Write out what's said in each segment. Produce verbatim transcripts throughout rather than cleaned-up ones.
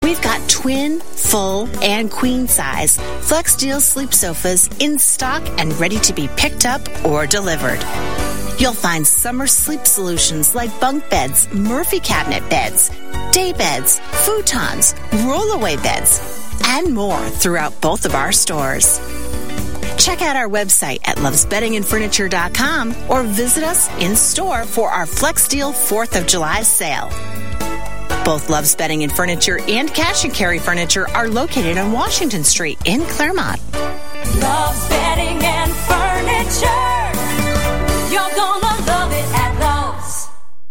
We've got twin, full, and queen size FlexSteel sleep sofas in stock and ready to be picked up or delivered. You'll find summer sleep solutions like bunk beds, Murphy cabinet beds, day beds, futons, roll-away beds, and more throughout both of our stores. Check out our website at loves bedding and furniture dot com or visit us in store for our FlexSteel fourth of July sale. Both Love's Bedding and Furniture and Cash and Carry Furniture are located on Washington Street in Claremont. Love's Bedding and Furniture. You're gonna love it at Love's.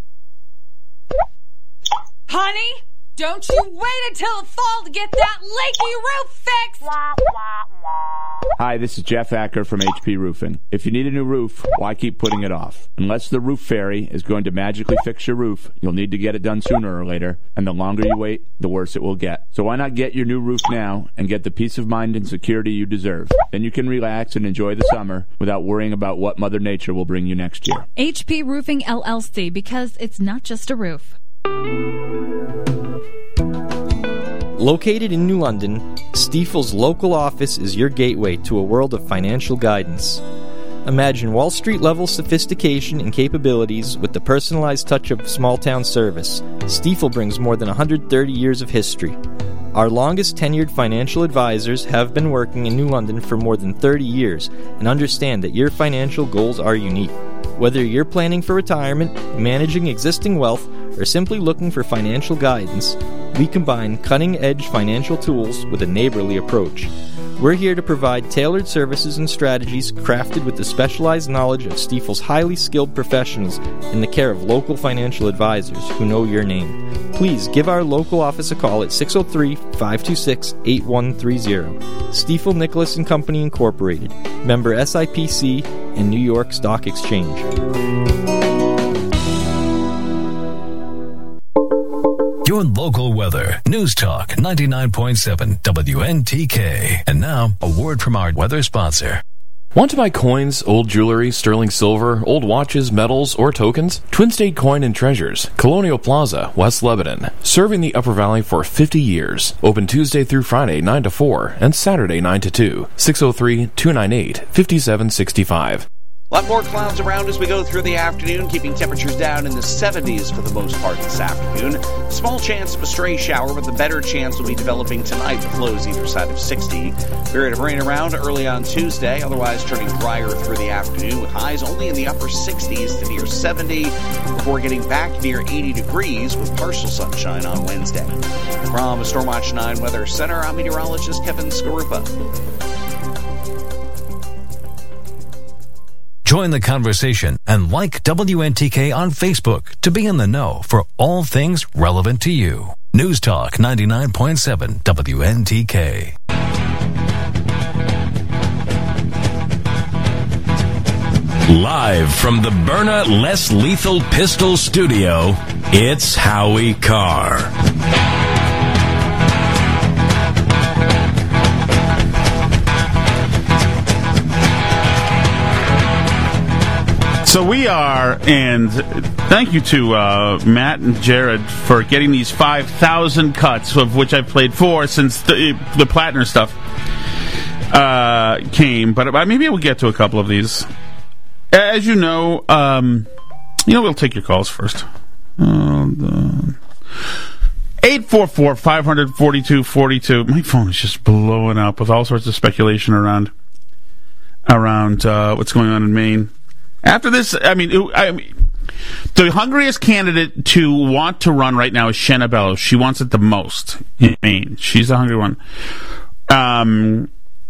Honey, don't you wait until the fall to get that leaky roof fixed. Hi, this is Jeff Acker from H P Roofing. If you need a new roof, why keep putting it off? Unless the roof fairy is going to magically fix your roof, you'll need to get it done sooner or later, and the longer you wait, the worse it will get. So why not get your new roof now and get the peace of mind and security you deserve? Then you can relax and enjoy the summer without worrying about what Mother Nature will bring you next year. H P Roofing L L C, because it's not just a roof. Located in New London, Stifel's local office is your gateway to a world of financial guidance. Imagine Wall Street-level sophistication and capabilities with the personalized touch of small-town service. Stifel brings more than one hundred thirty years of history. Our longest tenured financial advisors have been working in New London for more than thirty years and understand that your financial goals are unique. Whether you're planning for retirement, managing existing wealth, or simply looking for financial guidance, we combine cutting-edge financial tools with a neighborly approach. We're here to provide tailored services and strategies crafted with the specialized knowledge of Stifel's highly skilled professionals in the care of local financial advisors who know your name. Please give our local office a call at six oh three, five two six, eight one three zero. Stiefel Nicholas and Company Incorporated, member S I P C and New York Stock Exchange. Your local weather. News Talk ninety-nine point seven W N T K. And now, a word from our weather sponsor. Want to buy coins, old jewelry, sterling silver, old watches, medals, or tokens? Twin State Coin and Treasures, Colonial Plaza, West Lebanon. Serving the Upper Valley for fifty years. Open Tuesday through Friday, nine to four, and Saturday, nine to two. six oh three, two nine eight, five seven six five. A lot more clouds around as we go through the afternoon, keeping temperatures down in the seventies for the most part this afternoon. Small chance of a stray shower, but the better chance will be developing tonight with lows either side of sixty. Period of rain around early on Tuesday, otherwise turning drier through the afternoon with highs only in the upper sixties to near seventy before getting back near eighty degrees with partial sunshine on Wednesday. From Stormwatch nine Weather Center, I'm meteorologist Kevin Skarupa. Join the conversation and like W N T K on Facebook to be in the know for all things relevant to you. News Talk ninety-nine point seven W N T K. Live from the Byrna Less Lethal Pistol Studio, it's Howie Carr. So we are, and thank you to uh, Matt and Jared for getting these five thousand cuts, of which I've played four since the, the Plattner stuff uh, came. But maybe we'll get to a couple of these. As you know, um, you know, we'll take your calls first. Uh, eight four four, five four two, four two. My phone is just blowing up with all sorts of speculation around, around uh, what's going on in Maine. After this, I mean, I mean, the hungriest candidate to want to run right now is Shenna Bellows. She wants it the most in Maine. She's the hungry one. Um,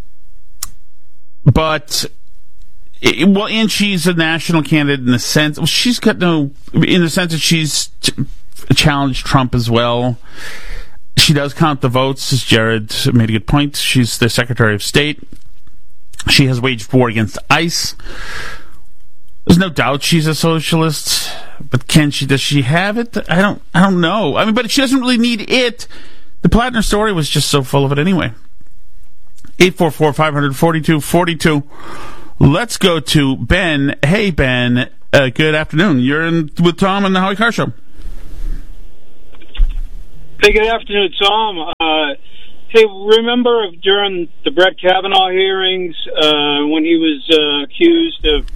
but, it, well, and she's a national candidate in the sense, well, she's got no, in the sense that she's t- challenged Trump as well. She does count the votes, as Jared made a good point. She's the Secretary of State. She has waged war against ICE. There's no doubt she's a socialist, but can she? Does she have it? I don't. I don't know. I mean, but she doesn't really need it. The Plattner story was just so full of it anyway. Eight four four five four two four two. Let's go to Ben. Hey Ben. Uh, good afternoon. You're in with Tom on the Howie Carr Show. Hey, good afternoon, Tom. Uh, hey, remember during the Brett Kavanaugh hearings uh, when he was uh, accused of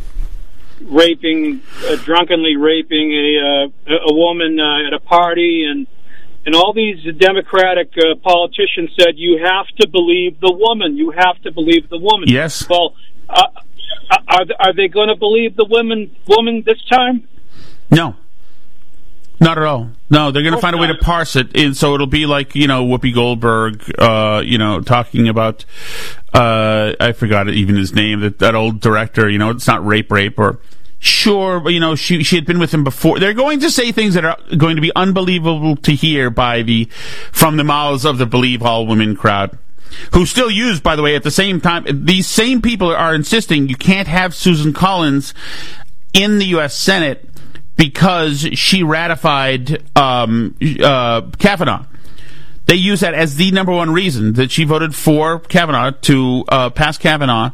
raping, uh, drunkenly raping a uh, a woman uh, at a party, and and all these Democratic uh, politicians said, "You have to believe the woman. You have to believe the woman." Yes. Well, uh, are are they going to believe the women woman this time? No. Not at all. No, they're going to find a way to parse it, and so it'll be like, you know, Whoopi Goldberg, uh, you know, talking about, uh, I forgot even his name, that, that old director, you know, it's not rape, rape, or, sure, but, you know, she she had been with him before. They're going to say things that are going to be unbelievable to hear by the, from the mouths of the Believe All Women crowd. Who still use, by the way, at the same time, these same people are insisting you can't have Susan Collins in the U S Senate because she ratified um, uh, Kavanaugh. They use that as the number one reason that she voted for Kavanaugh to uh, pass Kavanaugh.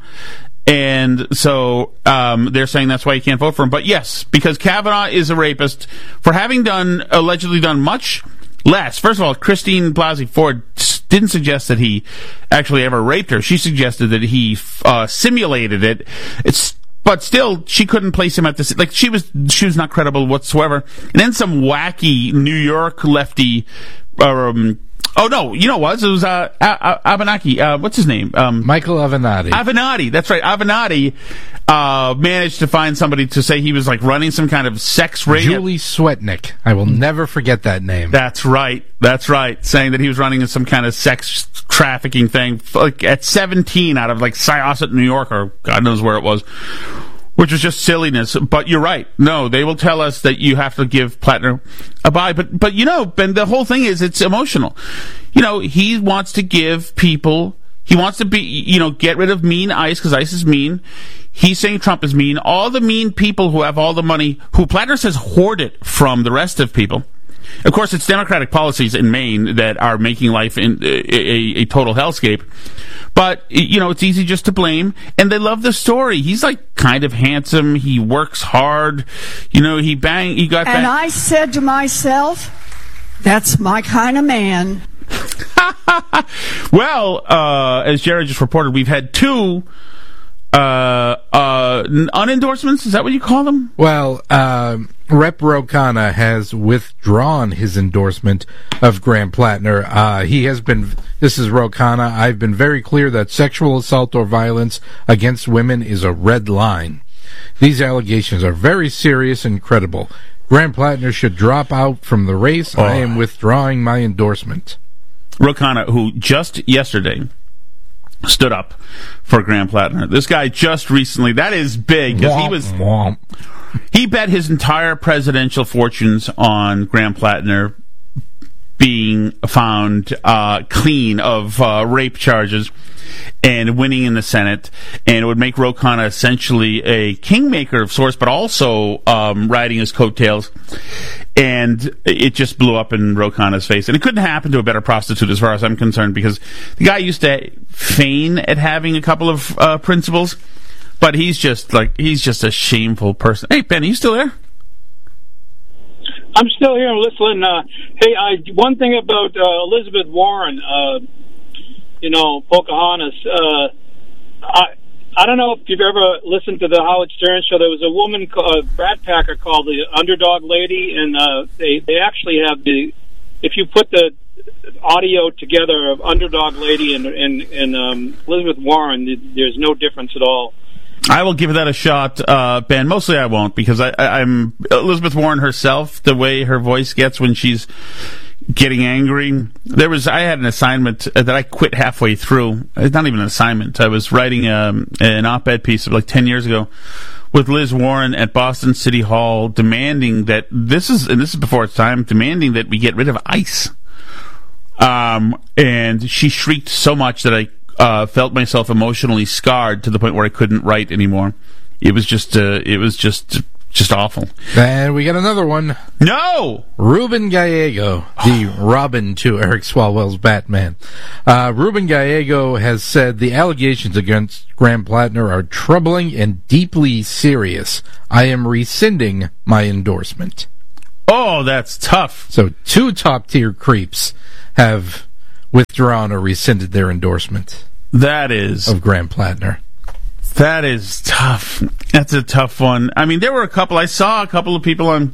And so um, they're saying that's why you can't vote for him. But yes, because Kavanaugh is a rapist for having done, allegedly done much less. First of all, Christine Blasey Ford didn't suggest that he actually ever raped her. She suggested that he uh, simulated it. It's But still, she couldn't place him at this. Like, she was, she was not credible whatsoever. And then some wacky New York lefty. Um, oh no, you know what? It was uh, Avenatti. Uh, what's his name? Um, Michael Avenatti. Avenatti. That's right. Avenatti uh, managed to find somebody to say he was like running some kind of sex ring. Julie Swetnick. I will never forget that name. That's right. That's right. Saying that he was running some kind of sex trafficking thing, like at seventeen, out of like Syosset, New York, or God knows where it was, which was just silliness. But you're right. No, they will tell us that you have to give Plattner a bye. But but you know, Ben, the whole thing is it's emotional. You know, he wants to give people. He wants to be, you know, get rid of mean ICE because ICE is mean. He's saying Trump is mean. All the mean people who have all the money, who Plattner says hoard it from the rest of people. Of course, it's Democratic policies in Maine that are making life in a, a, a total hellscape. But, you know, it's easy just to blame. And they love the story. He's, like, kind of handsome. He works hard. You know, he bang, he got And bang- I said to myself, that's my kind of man. Well, uh, as Jared just reported, we've had two uh, uh, unendorsements. Is that what you call them? Well, uh, Rep Ro Khanna has withdrawn his endorsement of Graham Plattner. Uh, he has been, this is Ro Khanna, I've been very clear that sexual assault or violence against women is a red line. These allegations are very serious and credible. Graham Plattner should drop out from the race. Oh. I am withdrawing my endorsement. Ro Khanna, who just yesterday stood up for Graham Plattner. This guy just recently, that is big, because he was, womp. he bet his entire presidential fortunes on Graham Plattner being found uh, clean of uh, rape charges and winning in the Senate, and it would make Ro Khanna essentially a kingmaker of sorts, but also um, riding his coattails. And it just blew up in Ro Khanna's face. And it couldn't happen to a better prostitute as far as I'm concerned, because the guy used to feign at having a couple of uh, principles, but he's just like, he's just a shameful person. Hey, Ben, are you still there? I'm still here. I'm listening. Uh, hey, I, one thing about uh, Elizabeth Warren, uh, you know, Pocahontas. Uh, I I don't know if you've ever listened to the Howard Stern show. There was a woman, called, Brad Packer, called the Underdog Lady, and uh, they they actually have the. If you put the audio together of Underdog Lady and and, and um, Elizabeth Warren, there's no difference at all. I will give that a shot, uh, Ben. Mostly I won't, because I, I, I'm Elizabeth Warren herself, the way her voice gets when she's getting angry. There was, I had an assignment that I quit halfway through. It's not even an assignment. I was writing um, an op-ed piece of like ten years ago with Liz Warren at Boston City Hall, demanding that this is, and this is before its time, demanding that we get rid of ICE. Um, and she shrieked so much that I Uh, felt myself emotionally scarred to the point where I couldn't write anymore. It was just, uh, it was just, just awful. And we got another one. No! Ruben Gallego, the Robin to Eric Swalwell's Batman. Uh, Ruben Gallego has said the allegations against Graham Plattner are troubling and deeply serious. I am rescinding my endorsement. Oh, that's tough. So two top-tier creeps have withdrawn or rescinded their endorsement. That is... Of Graham Plattner. That is tough. That's a tough one. I mean, there were a couple... I saw a couple of people on...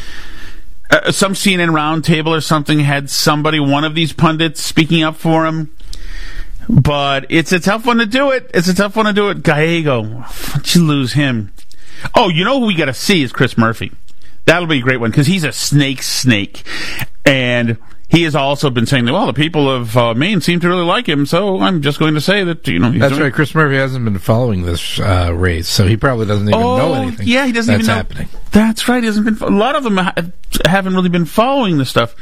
Uh, some C N N roundtable or something had somebody, one of these pundits, speaking up for him. But it's a tough one to do it. It's a tough one to do it. Gallego. Why'd you lose him? Oh, you know who we got to see is Chris Murphy. That'll be a great one, because he's a snake snake. And he has also been saying that, well, the people of uh, Maine seem to really like him, so I'm just going to say that, you know... He's that's doing... right. Chris Murphy hasn't been following this uh, race, so he probably doesn't even oh, know anything yeah, he doesn't that's even know. happening. That's right. He hasn't been... A lot of them ha- haven't really been following this stuff.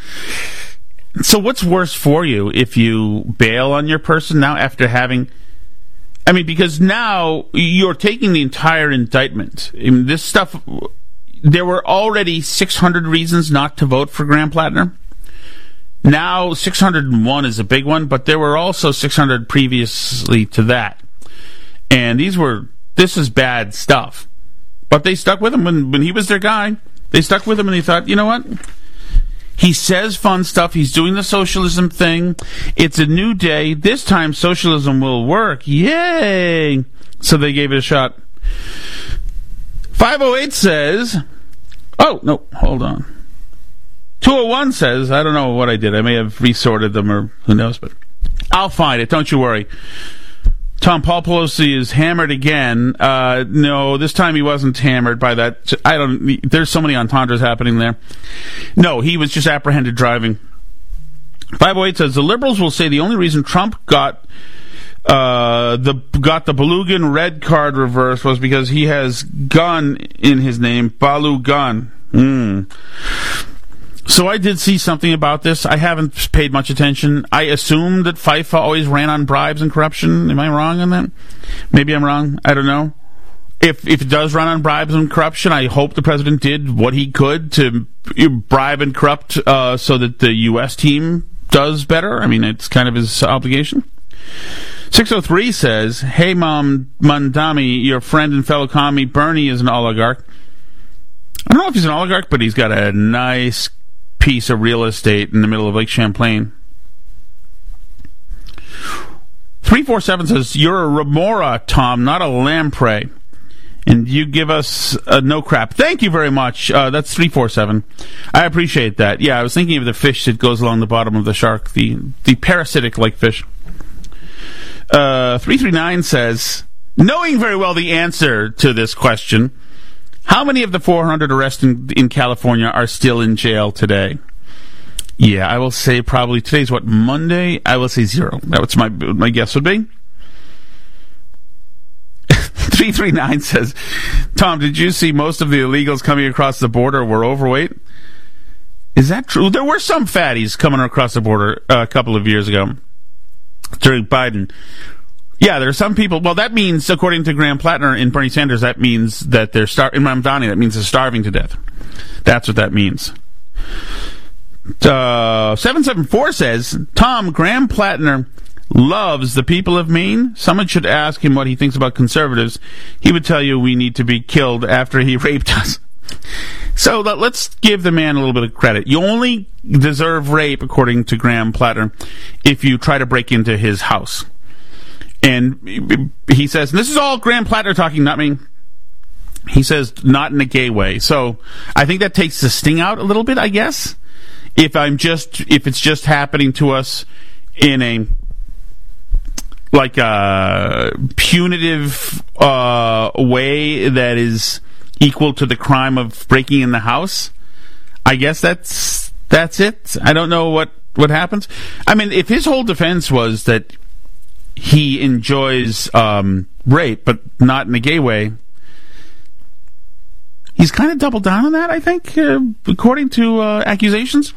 So what's worse for you if you bail on your person now after having... I mean, because now you're taking the entire indictment. I mean, this stuff... There were already six hundred reasons not to vote for Graham Plattner. Now, six hundred one is a big one, but there were also six hundred previously to that. And these were... This is bad stuff. But they stuck with him when, when he was their guy. They stuck with him and they thought, you know what? He says fun stuff. He's doing the socialism thing. It's a new day. This time socialism will work. Yay! So they gave it a shot. five oh eight says... Oh, no, hold on. two oh one says, I don't know what I did. I may have resorted them or who knows, but I'll find it. Don't you worry. Tom, Paul Pelosi is hammered again. Uh, no, this time he wasn't hammered by that. I don't... There's so many entendres happening there. No, he was just apprehended driving. five oh eight says, the liberals will say the only reason Trump got... Uh, the got the Belugan red card reversed was because he has gun in his name, Balu Gun. Mm. So I did see something about this. I haven't paid much attention. I assumed that FIFA always ran on bribes and corruption. Am I wrong on that? Maybe I'm wrong. I don't know. If if it does run on bribes and corruption, I hope the president did what he could to bribe and corrupt uh, so that the U S team does better. I mean, it's kind of his obligation. six oh three says, hey, Mom Mandami, your friend and fellow commie Bernie is an oligarch. I don't know if he's an oligarch, but he's got a nice piece of real estate in the middle of Lake Champlain. three four seven says, you're a remora, Tom, not a lamprey. And you give us a no crap. Thank you very much. Uh, that's three four seven. I appreciate that. Yeah, I was thinking of the fish that goes along the bottom of the shark, the, the parasitic-like fish. Uh, three three nine says, knowing very well the answer to this question, how many of the four hundred arrests in, in California are still in jail today? Yeah, I will say probably today's what, Monday? I will say zero. That's my my guess would be. three three nine says, Tom, did you see most of the illegals coming across the border were overweight? Is that true? There were some fatties coming across the border uh, a couple of years ago. During Biden. Yeah, there are some people... Well, that means, according to Graham Plattner and Bernie Sanders, that means that they're... Star- in Mamdani, that means they're starving to death. That's what that means. Uh, seven seven four says, Tom, Graham Plattner loves the people of Maine. Someone should ask him what he thinks about conservatives. He would tell you we need to be killed after he raped us. So let's give the man a little bit of credit. You only deserve rape, according to Graham Plattner, if you try to break into his house. And he says, and this is all Graham Plattner talking, not me. He says, not in a gay way. So I think that takes the sting out a little bit, I guess. If I'm just, if it's just happening to us in a, like a punitive uh, way that is equal to the crime of breaking in the house, I guess that's that's it. I don't know what, what happens. I mean, if his whole defense was that he enjoys um, rape, but not in a gay way, he's kind of doubled down on that, I think, uh, according to uh, accusations.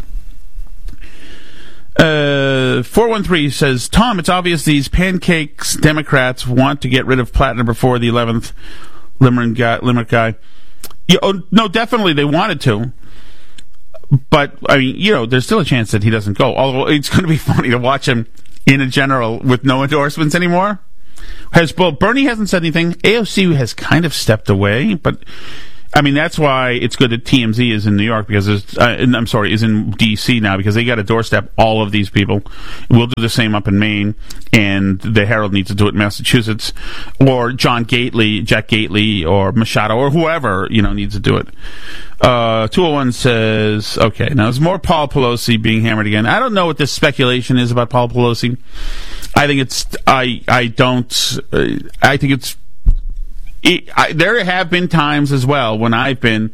Uh, four one three says, Tom, it's obvious these pancakes Democrats want to get rid of Plattner before the eleventh Limerick guy. Limerick guy. Yeah, oh, no, definitely they wanted to. But, I mean, you know, there's still a chance that he doesn't go. Although it's going to be funny to watch him in a general with no endorsements anymore. Has well, Bernie hasn't said anything. A O C has kind of stepped away, but I mean, that's why it's good that T M Z is in New York because there's, uh, I'm sorry, is in D C now because they got to doorstep all of these people. We'll do the same up in Maine, and the Herald needs to do it in Massachusetts, or John Gately, Jack Gately, or Machado, or whoever, you know, needs to do it. Uh, two oh one says, okay, now there's more Paul Pelosi being hammered again. I don't know what this speculation is about Paul Pelosi. I think it's, I, I don't, uh, I think it's, It, I, there have been times as well when I've been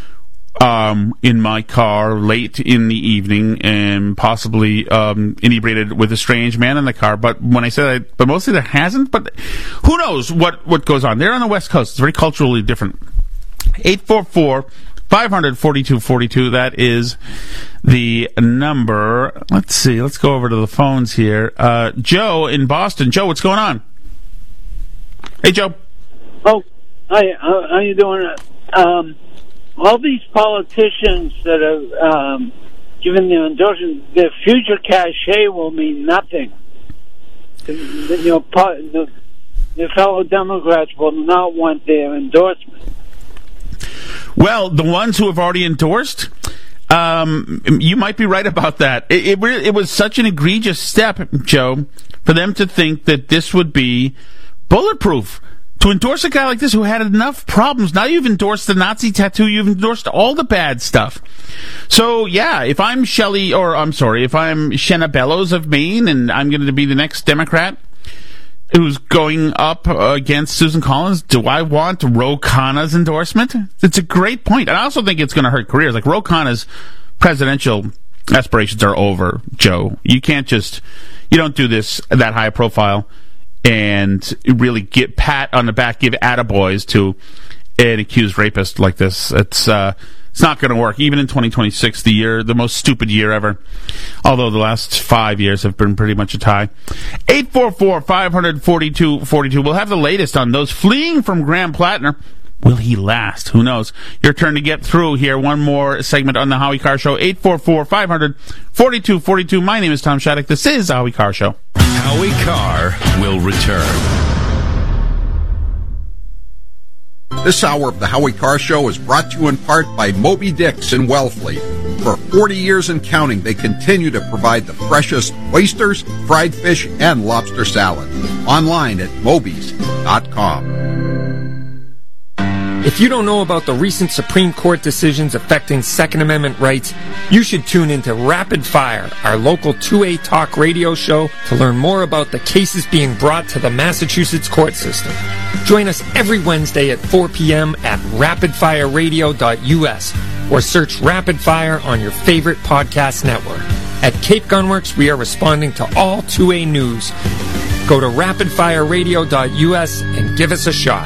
um, in my car late in the evening and possibly um, inebriated with a strange man in the car. But when I say that, but mostly there hasn't. But who knows what, what goes on? They're on the West Coast. It's very culturally different. eight four four, five hundred, forty-two forty-two. That is the number. Let's see. Let's go over to the phones here. Uh, Joe in Boston. Joe, what's going on? Hey, Joe. Oh, hi. How, how you doing? Um, all these politicians that have um, given the endorsement, their future cachet will mean nothing. You know, the, the fellow Democrats will not want their endorsement. Well, the ones who have already endorsed, um, you might be right about that. It, it, it was such an egregious step, Joe, for them to think that this would be bulletproof. To endorse a guy like this who had enough problems, now you've endorsed the Nazi tattoo, you've endorsed all the bad stuff. So, yeah, if I'm Shelley, or I'm sorry, if I'm Shenna Bellows of Maine and I'm going to be the next Democrat who's going up against Susan Collins, do I want Ro Khanna's endorsement? It's a great point. And I also think it's going to hurt careers. Like, Ro Khanna's presidential aspirations are over, Joe. You can't just, you don't do this that high profile and really get pat on the back, give attaboys to an accused rapist like this. It's uh, it's not going to work. Even in twenty twenty-six, the year, the most stupid year ever. Although the last five years have been pretty much a tie. eight four four, five hundred, forty-two forty-two. We'll have the latest on those fleeing from Graham Plattner. Will he last? Who knows? Your turn to get through here. One more segment on the Howie Carr Show. eight four four, five hundred, forty-two forty-two. My name is Tom Shattuck. This is the Howie Carr Show. Howie Carr will return. This hour of the Howie Carr Show is brought to you in part by Moby Dick's in Wellfleet. For forty years and counting, they continue to provide the freshest oysters, fried fish, and lobster salad. Online at mobies dot com. If you don't know about the recent Supreme Court decisions affecting Second Amendment rights, you should tune into Rapid Fire, our local two A talk radio show, to learn more about the cases being brought to the Massachusetts court system. Join us every Wednesday at four p.m. at rapid fire radio dot u s or search Rapid Fire on your favorite podcast network. At Cape Gunworks, we are responding to all two A news. Go to rapid fire radio dot u s and give us a shot.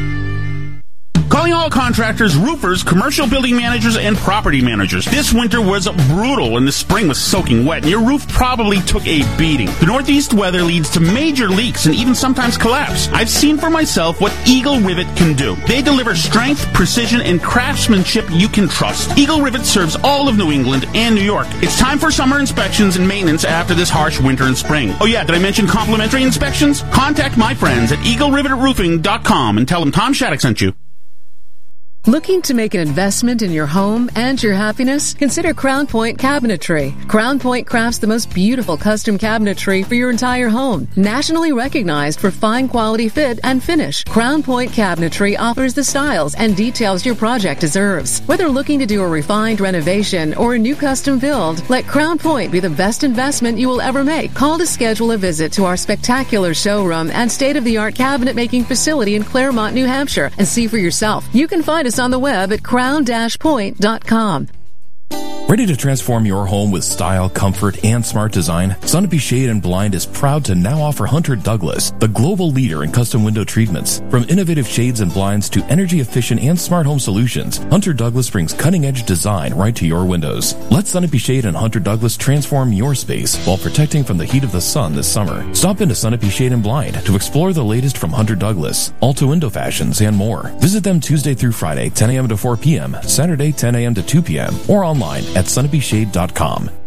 Calling all contractors, roofers, commercial building managers, and property managers. This winter was brutal and the spring was soaking wet, and your roof probably took a beating. The northeast weather leads to major leaks and even sometimes collapse. I've seen for myself what Eagle Rivet can do. They deliver strength, precision, and craftsmanship you can trust. Eagle Rivet serves all of New England and New York. It's time for summer inspections and maintenance after this harsh winter and spring. Oh yeah, did I mention complimentary inspections? Contact my friends at eagle rivet roofing dot com and tell them Tom Shattuck sent you. Looking to make an investment in your home and your happiness? Consider Crown Point Cabinetry. Crown Point crafts the most beautiful custom cabinetry for your entire home. Nationally recognized for fine quality fit and finish, Crown Point Cabinetry offers the styles and details your project deserves. Whether looking to do a refined renovation or a new custom build, let Crown Point be the best investment you will ever make. Call to schedule a visit to our spectacular showroom and state-of-the-art cabinet making facility in Claremont, New Hampshire, and see for yourself. You can find us on the web at crown dash point dot com. Ready to transform your home with style, comfort, and smart design? Sunapee Shade and Blind is proud to now offer Hunter Douglas, the global leader in custom window treatments. From innovative shades and blinds to energy-efficient and smart home solutions, Hunter Douglas brings cutting-edge design right to your windows. Let Sunapee Shade and Hunter Douglas transform your space while protecting from the heat of the sun this summer. Stop into Sunapee Shade and Blind to explore the latest from Hunter Douglas, Alta Window Fashions, and more. Visit them Tuesday through Friday, ten a.m. to four p.m., Saturday, ten a.m. to two p.m., or online at sunapee shade dot com.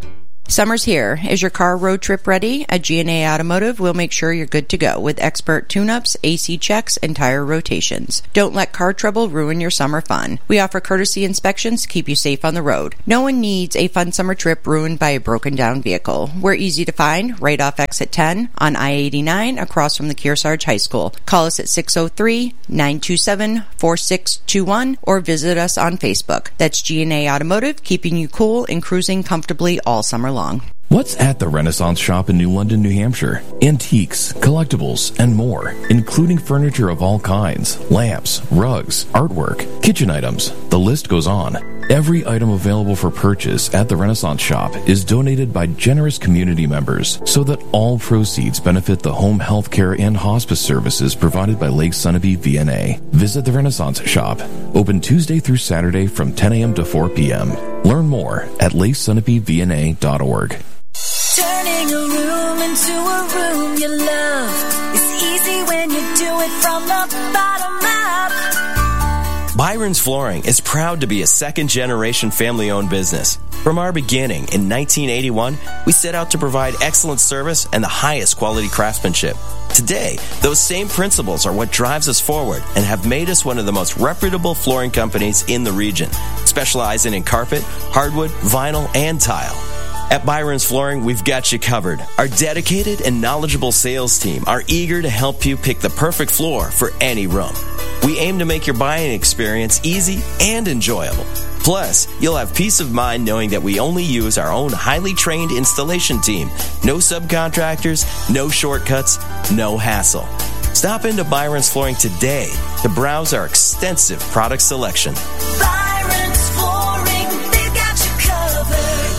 Summer's here. Is your car road trip ready? At G and A Automotive, we'll make sure you're good to go with expert tune-ups, A C checks, and tire rotations. Don't let car trouble ruin your summer fun. We offer courtesy inspections to keep you safe on the road. No one needs a fun summer trip ruined by a broken-down vehicle. We're easy to find right off exit ten on I eighty-nine across from the Kearsarge High School. Call us at six oh three, nine two seven, four six two one or visit us on Facebook. That's G and A Automotive, keeping you cool and cruising comfortably all summer long. What's at the Renaissance Shop in New London, New Hampshire? Antiques, collectibles, and more, including furniture of all kinds, lamps, rugs, artwork, kitchen items. The list goes on. Every item available for purchase at the Renaissance Shop is donated by generous community members so that all proceeds benefit the home health care and hospice services provided by Lake Sunapee V N A. Visit the Renaissance Shop, open Tuesday through Saturday from ten a.m. to four p.m. Learn more at lake sunapee v n a dot org. Turning a room into a room you love is easy when you do it from the bottom up. Byron's Flooring is proud to be a second-generation family-owned business. From our beginning in nineteen eighty-one, we set out to provide excellent service and the highest quality craftsmanship. Today, those same principles are what drives us forward and have made us one of the most reputable flooring companies in the region, specializing in carpet, hardwood, vinyl, and tile. At Byron's Flooring, we've got you covered. Our dedicated and knowledgeable sales team are eager to help you pick the perfect floor for any room. We aim to make your buying experience easy and enjoyable. Plus, you'll have peace of mind knowing that we only use our own highly trained installation team. No subcontractors, no shortcuts, no hassle. Stop into Byron's Flooring today to browse our extensive product selection. Byron's Flooring, they've got you covered.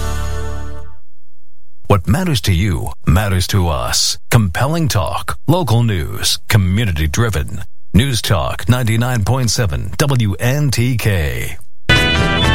What matters to you matters to us. Compelling talk, local news, community driven. News Talk ninety-nine point seven W N T K.